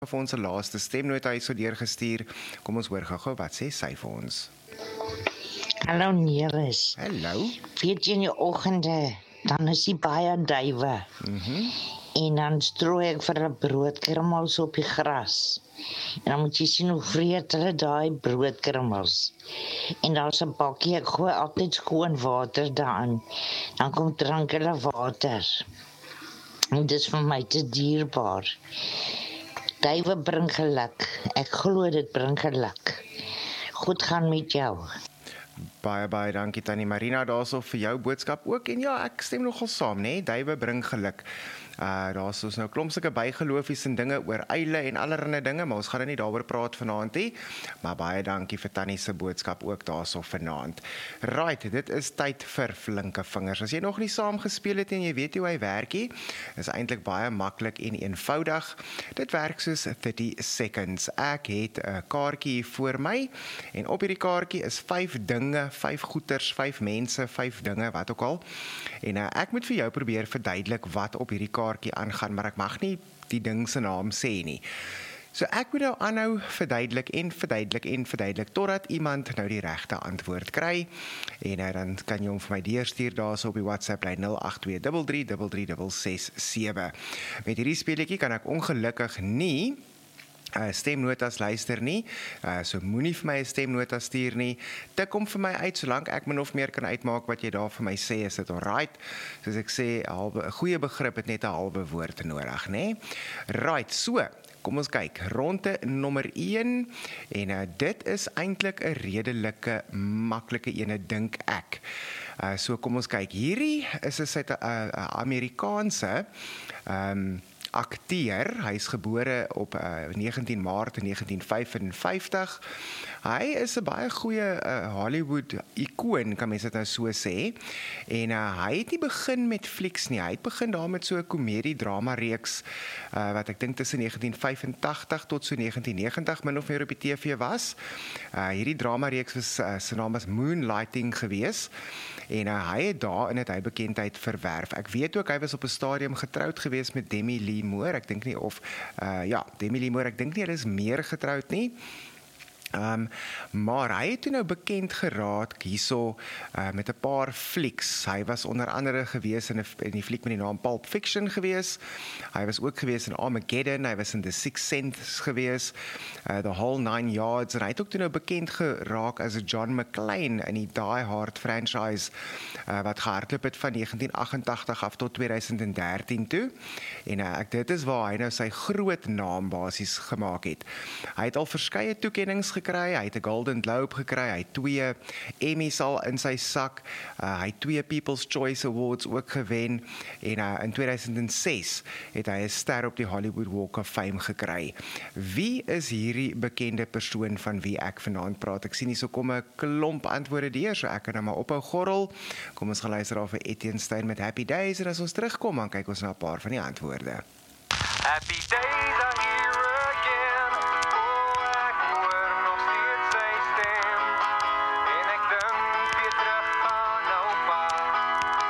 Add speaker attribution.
Speaker 1: vir ons 'n laaste stemnota hy so deurgestuur. Kom ons hoor gou-gou wat sê sy vir ons.
Speaker 2: Hallo Nelis.
Speaker 1: Hallo.
Speaker 2: Weet jy in die oggende, dan is die baie duiwe. En dan strooi ek vir 'n broodkrummels op die gras. En dan moet jy sien hoe vreet hulle daai broodkrummels. En daar's 'n bakkie, ek gooi altyd skoon water daarin. Dan kom drank hulle water. En dit is vir my te dierbaar. Duiwe bring geluk. Ek glo dit bring geluk. Goed gaan met jou.
Speaker 1: Baie dankie Tannie Marina daarso vir jou boodskap ook. En ja, ek stem nogal saam, né? Duiwe bring geluk. Daar's ons nou klomp sulke bygeloofies en dinge oor eile en allerlei dinge, maar ons gaan nie daaroor praat vanaand nie. Maar baie dankie vir Tannie se boodskap ook daarso vanaand. Right, dit is tyd vir flinke vingers. As jy nog nie saam gespeel het en jy weet hoe hy werk nie, is eintlik baie maklik en eenvoudig. Dit werk soos 30 seconds. Ek het 'n kaartjie hier voor my en op hierdie kaartjie is 5 dinge, 5 goeters, 5 mense, 5 dinge, wat ook al. En ek moet vir jou probeer verduidelik wat op hierdie kaartjie aangaan, maar ek mag nie die ding se naam sê nie. So ek moet nou aanhou verduidelik totdat iemand nou die regte antwoord kry. En dan kan jy hom vir my deurstuur daarso op die WhatsApp lyn 0823336667. Met hierdie speletjie kan ek ongelukkig nie stemnotas luister nie, so moenie vir my 'n stemnota stuur nie. Tik hom vir my uit, solank ek min of meer kan uitmaak wat jy daar vir my sê, is dit alright. Soos ek sê, 'n goeie begrip het net 'n halwe woord nodig, né? Right, so, kom ons kyk, ronde nommer 1, en dit is eintlik 'n redelike, maklike ene, dink ek. So kom ons kyk, hierdie is 'n Amerikaanse, akteur. Hy is gebore op 19 Maart 1955. Hy is 'n baie goeie Hollywood-ikoon, kan mens dit nou so sê. En hy het nie begin met flieks nie. Hy het begin daar met so 'n komedie-drama-reeks wat ek dink tussen 1985 tot so 1990 min of meer op die TV was. Hierdie drama-reeks was sy naam was Moonlighting gewees. En hy het daarin het hy bekendheid verwerf. Ek weet ook hy was op 'n stadium getroud gewees met Demi Lee Moore. Ek dink nie of Demi Lee Moore, ek dink nie hulle is meer getroud nie. Maar hy het toe nou bekend geraak hierso met 'n paar flieks. Hy was onder andere gewees in die fliek met die naam Pulp Fiction gewees. Hy was ook gewees in Armageddon, hy was in The Sixth Sense gewees, The Whole Nine Yards, en hy het ook toe nou bekend geraak as John McClane in die Die Hard franchise, wat gehardloop het van 1988 af tot 2013 toe. En dit is waar hy nou sy groot naam basies gemaak het. Hy het al verskeie toekennings gekry, hy het 'n Golden Globe gekry, hy het 2 Emmys al in sy sak, hy het 2 People's Choice Awards ook gewen, en in 2006 het hy 'n ster op die Hollywood Walk of Fame gekry. Wie is hierdie bekende persoon van wie ek vanaand praat? Ek sien hier so kom 'n klomp antwoorde deur, so ek kan nou maar ophou gorrel. Kom ons gaan luister daar vir Etienne Stein met Happy Days, en as ons terugkom, dan kyk ons na 'n paar van die antwoorde.
Speaker 3: Happy days are here.